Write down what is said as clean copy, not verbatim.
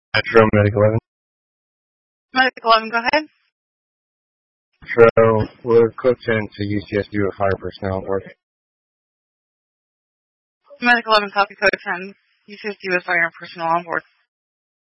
Metro Medic 11. Medic 11, go ahead. Metro, we're cooked into UCSD with fire personnel at work. Medic 11, copy code 10. UCSD with fire personnel on board.